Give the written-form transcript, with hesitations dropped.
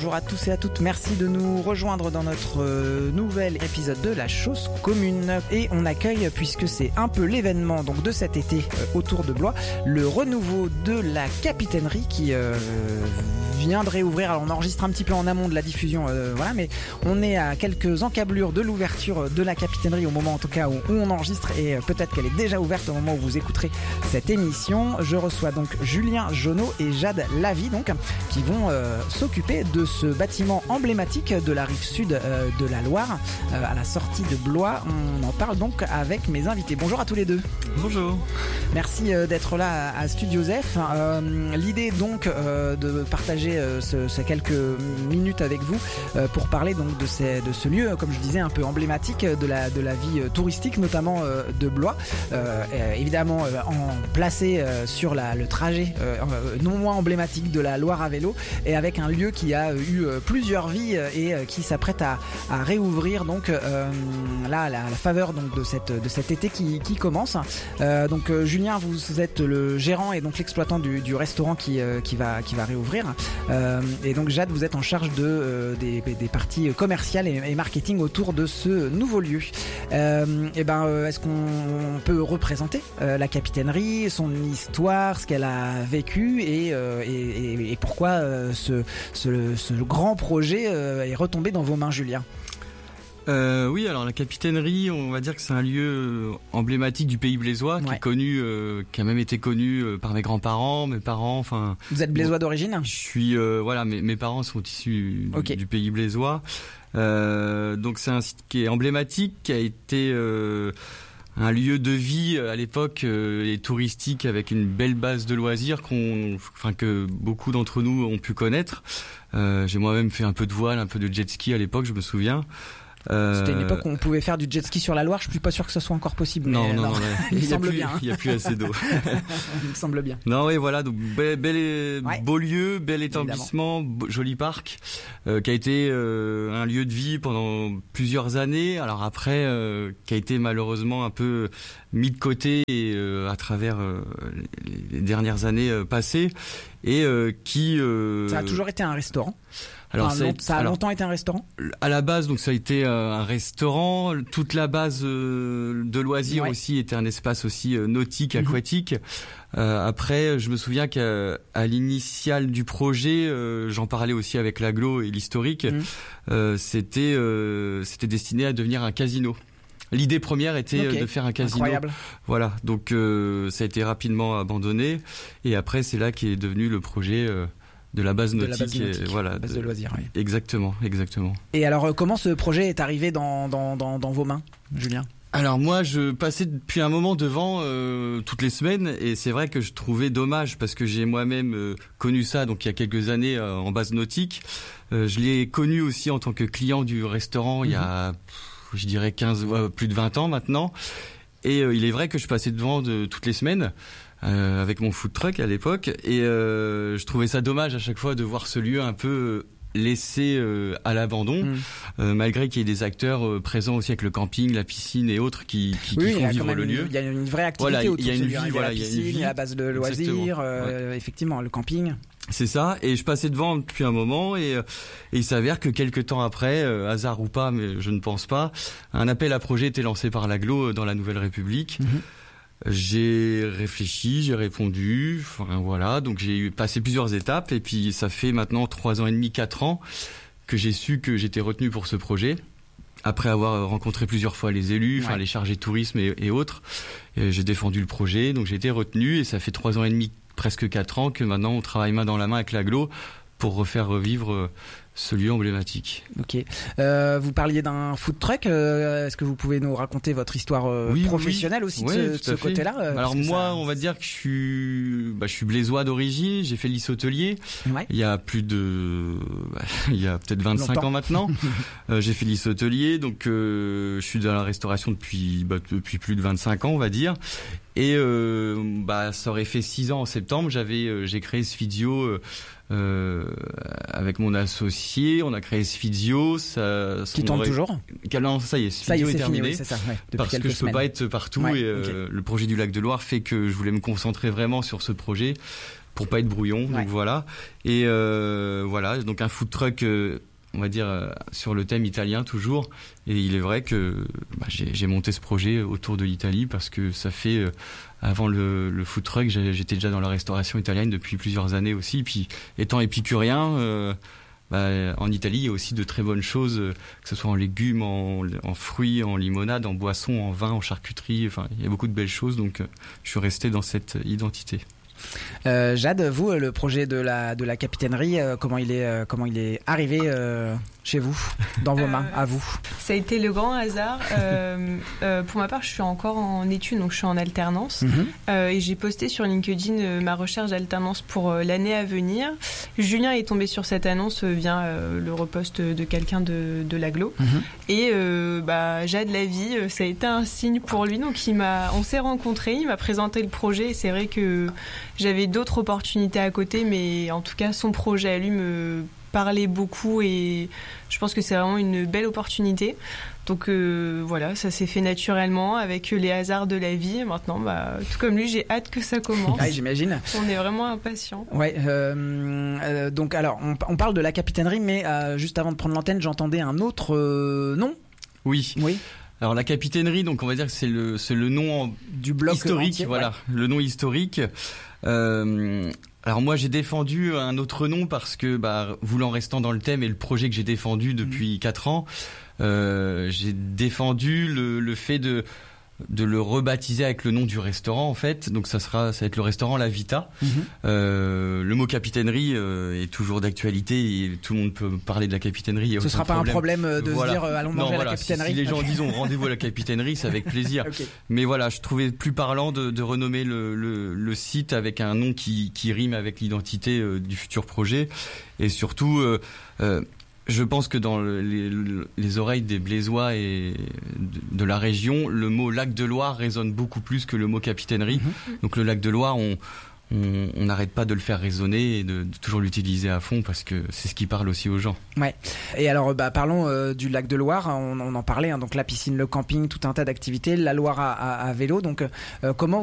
bonjour à tous et à toutes. Merci de nous rejoindre dans notre nouvel épisode de La Chose Commune. Et on accueille, puisque c'est un peu l'événement donc de cet été autour de Blois, le renouveau de la capitainerie qui vient de réouvrir. Alors on enregistre un petit peu en amont de la diffusion, mais on est à quelques encablures de l'ouverture de la capitainerie au moment en tout cas où on enregistre, et peut-être qu'elle est déjà ouverte au moment où vous écouterez cette émission. Je reçois donc Julien Jonot et Jade Lavie donc, qui vont s'occuper de ce bâtiment emblématique de la rive sud de la Loire, à la sortie de Blois. On en parle donc avec mes invités. Bonjour à tous les deux. Bonjour. Merci d'être là à Studio Zef. L'idée donc de partager ces quelques minutes avec vous pour parler donc de ce lieu, comme je disais, un peu emblématique de la vie touristique, notamment de Blois, évidemment placé sur le trajet non moins emblématique de la Loire à vélo, et avec un lieu qui a eu plusieurs vies et qui s'apprête à réouvrir donc là à la faveur donc de cet été qui commence. Donc Julien, vous êtes le gérant et donc l'exploitant du restaurant qui va réouvrir, et donc Jade, vous êtes en charge des parties commerciales et marketing autour de ce nouveau lieu. Est-ce qu'on peut représenter la capitainerie, son histoire, ce qu'elle a vécu et pourquoi ce grand projet est retombé dans vos mains, Julien? Oui, alors la capitainerie, on va dire que c'est un lieu emblématique du pays blésois, qui est connu, qui a même été connu par mes grands-parents, mes parents, enfin. Vous êtes blésois d'origine? Je suis, mes parents sont issus du pays blésois. Donc c'est un site qui est emblématique, qui a été un lieu de vie à l'époque et touristique, avec une belle base de loisirs que beaucoup d'entre nous ont pu connaître. J'ai moi-même fait un peu de voile, un peu de jet ski à l'époque, je me souviens. C'était une époque où on pouvait faire du jet ski sur la Loire. Je suis pas sûr que ce soit encore possible. Non, il me semble bien. Il y a plus assez d'eau. Il me semble bien. Non, oui, voilà. Donc beau lieu, bel établissement, joli parc, qui a été un lieu de vie pendant plusieurs années. Alors après, qui a été malheureusement un peu mis de côté et à travers les dernières années passées, et qui. Ça a toujours été un restaurant. Alors ça a longtemps été un restaurant. À la base, donc ça a été un restaurant. Toute la base de loisirs aussi était un espace aussi nautique, aquatique. Après, je me souviens qu'à l'initiale du projet, j'en parlais aussi avec l'agglo et l'historique. C'était destiné à devenir un casino. L'idée première était de faire un casino. Incroyable. Voilà, donc ça a été rapidement abandonné, et après c'est là qu'est devenu le projet de la base nautique. Voilà, base de loisirs. Oui. Exactement. Et alors, comment ce projet est arrivé dans vos mains, Julien? Alors moi, je passais depuis un moment devant toutes les semaines, et c'est vrai que je trouvais dommage, parce que j'ai moi-même connu ça donc il y a quelques années en base nautique. Je l'ai connu aussi en tant que client du restaurant il y a, je dirais plus de 20 ans maintenant. Et il est vrai que je passais devant toutes les semaines avec mon food truck à l'époque, et je trouvais ça dommage à chaque fois de voir ce lieu un peu laissé à l'abandon, malgré qu'il y ait des acteurs présents aussi avec le camping, la piscine et autres qui font vivre le lieu. Il y a une vraie activité autour de ce lieu. Il y a la piscine, il y a la base de loisirs, effectivement, le camping. C'est ça, et je passais devant depuis un moment, et il s'avère que quelques temps après, hasard ou pas, mais je ne pense pas, un appel à projet était lancé par l'agglo dans la Nouvelle République. J'ai réfléchi, j'ai répondu, donc j'ai passé plusieurs étapes, et puis ça fait maintenant 3 ans et demi, 4 ans que j'ai su que j'étais retenu pour ce projet, après avoir rencontré plusieurs fois les élus, les chargés de tourisme et autres. Et j'ai défendu le projet, donc j'ai été retenu, et ça fait 3 ans et demi, presque 4 ans que maintenant on travaille main dans la main avec l'agglo pour refaire revivre ce lieu emblématique. Ok. Vous parliez d'un food truck. Est-ce que vous pouvez nous raconter votre histoire professionnelle aussi de ce côté-là? Alors moi, on va dire que je suis blésois d'origine. J'ai fait lycée hôtelier. Il y a il y a peut-être 25 ans maintenant. J'ai fait lycée hôtelier, donc je suis dans la restauration depuis plus de 25 ans, on va dire. Et ça aurait fait 6 ans en septembre. J'ai créé Sfidio avec mon associé. On a créé Sfidio. Qui tourne toujours? Non, ça y est, Sfidio est terminé. Oui, c'est ça, parce que je peux pas être partout, et le projet du Lac de Loire fait que je voulais me concentrer vraiment sur ce projet pour pas être brouillon. Donc voilà. Et voilà, donc un food truck, on va dire sur le thème italien toujours. Et il est vrai que j'ai monté ce projet autour de l'Italie parce que ça fait avant le food truck, j'étais déjà dans la restauration italienne depuis plusieurs années aussi. Puis étant épicurien, en Italie, il y a aussi de très bonnes choses, que ce soit en légumes, en fruits, en limonade, en boissons, en vin, en charcuterie. Enfin, il y a beaucoup de belles choses, donc je suis resté dans cette identité. Jade, vous, le projet de la capitainerie, comment il est arrivé chez vous, dans vos mains, à vous? Ça a été le grand hasard. Pour ma part, je suis encore en études, donc je suis en alternance. Et j'ai posté sur LinkedIn ma recherche d'alternance pour l'année à venir. Julien est tombé sur cette annonce via le repost de quelqu'un de l'agglo. Et Jade la vie, ça a été un signe pour lui. Donc on s'est rencontrés, il m'a présenté le projet. Et c'est vrai que j'avais d'autres opportunités à côté, mais en tout cas, son projet à lui me parlait beaucoup et je pense que c'est vraiment une belle opportunité. Donc voilà, ça s'est fait naturellement avec les hasards de la vie. Et maintenant, tout comme lui, j'ai hâte que ça commence. Ah, j'imagine. On est vraiment impatients. Ouais. Donc alors, on parle de la capitainerie, mais juste avant de prendre l'antenne, j'entendais un autre nom. Oui. Alors la capitainerie, donc on va dire que c'est le nom du bloc historique, entier, voilà, le nom historique. Alors moi j'ai défendu un autre nom parce que voulant restant dans le thème et le projet que j'ai défendu depuis 4 ans, j'ai défendu le fait de le rebaptiser avec le nom du restaurant en fait. Donc ça va être le restaurant La Vita. Le mot capitainerie est toujours d'actualité et tout le monde peut parler de la capitainerie. Ce sera pas un problème de se dire allons manger à la capitainerie. Si les gens disent rendez-vous à la capitainerie, c'est avec plaisir. Mais voilà, je trouvais plus parlant de renommer le site avec un nom qui rime avec l'identité du futur projet et surtout je pense que dans les oreilles des Blésois et de la région, le mot lac de Loire résonne beaucoup plus que le mot capitainerie. Donc le lac de Loire, on n'arrête pas de le faire résonner et de toujours l'utiliser à fond parce que c'est ce qui parle aussi aux gens. Ouais. Et alors parlons du lac de Loire, on en parlait, donc la piscine, le camping, tout un tas d'activités, la Loire à vélo. Donc comment